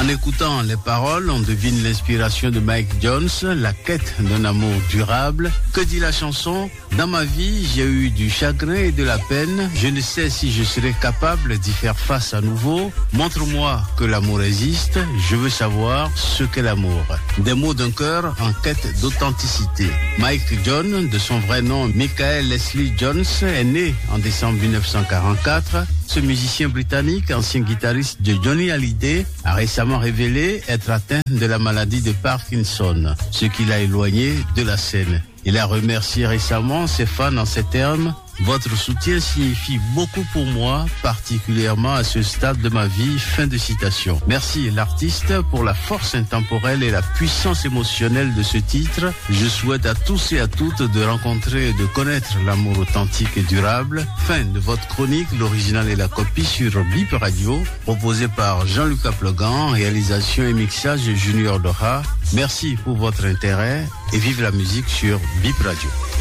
En écoutant les paroles, on devine l'inspiration de Mike Jones, la quête d'un amour durable. Que dit la chanson ? Dans ma vie, j'ai eu du chagrin et de la peine. Je ne sais si je serai capable d'y faire face à nouveau. Montre-moi que l'amour existe. Je veux savoir ce qu'est l'amour. Des mots d'un cœur en quête d'authenticité. Mike Jones, de son vrai nom Michael Leslie Jones, est né en décembre 1944. Ce musicien britannique, ancien guitariste de Johnny Hallyday, a récemment révélé être atteint de la maladie de Parkinson, ce qui l'a éloigné de la scène. Il a remercié récemment ses fans en ces termes. Votre soutien signifie beaucoup pour moi, particulièrement à ce stade de ma vie. Fin de citation. Merci l'artiste pour la force intemporelle et la puissance émotionnelle de ce titre. Je souhaite à tous et à toutes de rencontrer et de connaître l'amour authentique et durable. Fin de votre chronique, l'original et la copie sur Bip Radio, proposée par Jean-Lucas Plogan, réalisation et mixage Junior Dora. Merci pour votre intérêt et vive la musique sur Bip Radio.